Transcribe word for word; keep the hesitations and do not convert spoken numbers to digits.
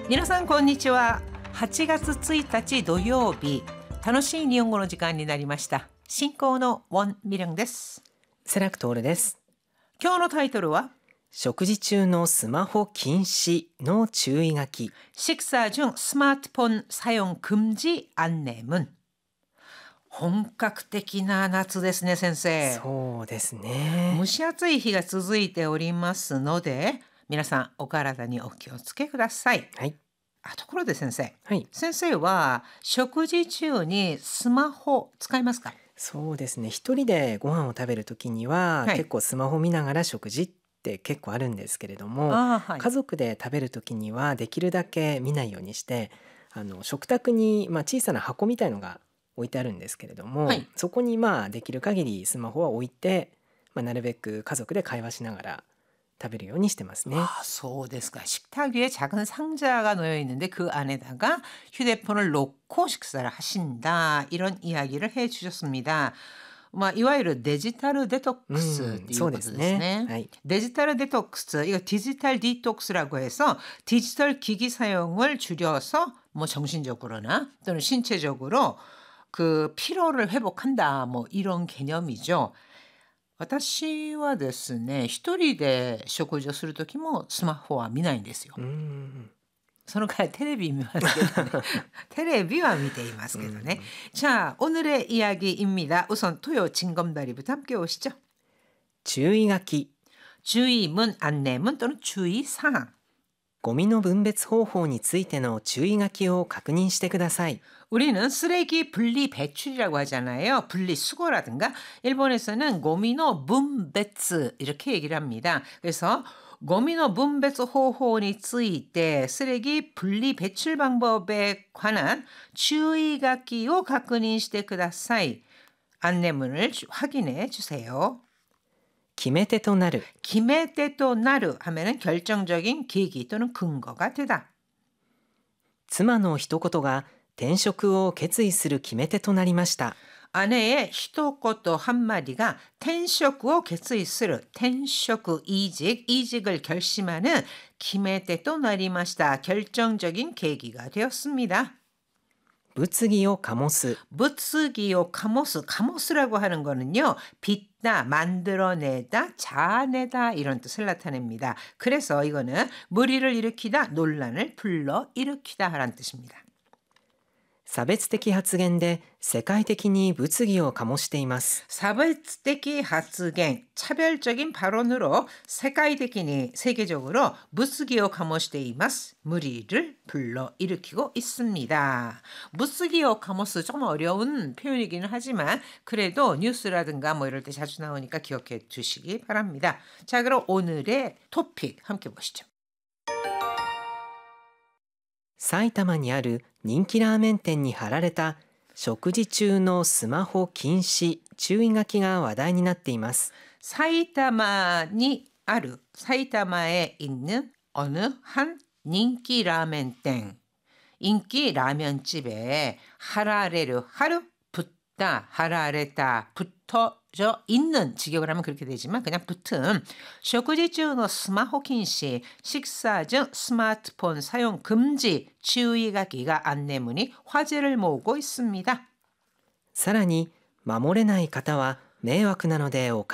皆さんこんにちは。はちがつついたち土曜日、楽しい日本語の時間になりました。進行のウォン・ミリョンです。 セラクトールです。 今日のタイトルは食事中のスマホ禁止の注意書き。 식사 중 스마트폰 사용 금지 안내문。本格的な夏ですね、先生。 そうですね。 蒸し暑い日が続いておりますので、皆さんお体にお気をつけください。 はい。 あ、ところで先生、 はい。 先生は食事中にスマホ使いますか？ そうですね。一人でご飯を食べるときには、 はい結構スマホ見ながら食事って結構あるんですけれども、 あー、はい、 家族で食べるときにはできるだけ見ないようにして、あの食卓に、まあ、小さな箱みたいのが置いてあるんですけれども、 はいそこにまあできる限りスマホは置いて、まあ、なるべく家族で会話しながら食べるようにしてますね。 아, そうですか。 식탁 위에 작은 상자가 놓여 있는데 그 안에다가 휴대폰을 놓고 식사를 하신다. 이런 이야기를 해 주셨습니다. まあ、いわゆるデジタルデトックスっていうことですね。 うん、そうですね。はい。 デジタルデトックス, 이거 디지털 디톡스라고 해서 디지털 기기 사용을 줄여서 뭐 정신적으로나 또는 신체적으로 그 피로를 회복한다. 뭐 이런 개념이죠. 私はですね、一人で食事をするときもスマホは見ないんですよ。 うーん。 その代わりテレビ見ますけどね。テレビは見ていますけどね。자, 오늘의 이야기입니다. 우선 토요 징검다리부터 함께 오시죠. 注意書き。 주의문, 안내문 또는 주의사항. ゴミの分別方法についての注意書きを確認してください。 우리는 쓰레기 분리 배출이라고 하잖아요. 분리수거라든가 일본에서는 고미노 분배츠 이렇게 얘기를 합니다. 그래서 고미노 분배츠 호호니 쓰이때 쓰레기 분리 배출 방법에 관한 주의書きを 確認してください. 안내문을 확인해 주세요. 決め手となる。 決め手となる 하면은 결정적인 계기 또는 근거가 되다. 妻の一言が転職を決意する決め手となりました。 아내의 히토코토 한마디가 텐쇼크を 決意する 텐쇼크 이직, 이직을 결심하는 기메테 또 나리마시다. 결정적인 계기가 되었습니다. 物議を醸す。 부츠기요 카모스, 카모스라고 하는 거는요, 빚다, 만들어내다, 자아내다 이런 뜻을 나타냅니다. 그래서 이거는 무리를 일으키다, 논란을 불러 일으키다 라는 뜻입니다. 差別的発言で世界的に物議を醸しています。 差別的発言, 차별적인 발언으로 세계적인 세계적으로 무스기を 醸しています. 무리를 불러 일으키고 있습니다. 무스기を 醸す 좀 어려운 표현이기는 하지만 그래도 뉴스라든가 뭐 이럴 때 자주 나오니까 기억해 주시기 바랍니다. 자, 그럼 오늘의 토픽 함께 보시죠. 埼玉にある人気ラーメン店に貼られた食事中のスマホ禁止注意書きが話題になっています。 사이타마니 아르, 사이타마에 있는 어느 한 인기 라멘땡, 인기 라면집에 하라레르, 하루 붙다, 하라레다, 붙어져 있는, 직역을 하면 그렇게 되지만 그냥 붙음, 食事中の 스마호禁止, 식사 중 스마트폰 사용 금지 주의書き가 안내문이 화제를 모으고 있습니다. さらに守れない方は迷惑なのでお